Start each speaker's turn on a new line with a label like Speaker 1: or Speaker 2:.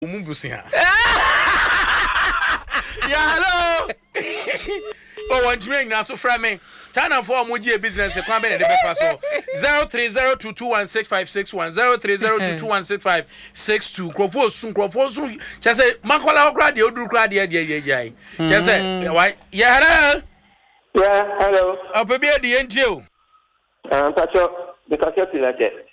Speaker 1: Umbusia. Yeah, hello. Oh, one drink now so from me. China for Muji business a kwambe de befa so 0302216561 0302216562 crofo sun just say makola okra de odu kra de just say why yeah hello
Speaker 2: yeah hello
Speaker 1: opebi e de enje o
Speaker 2: pacho the pacho like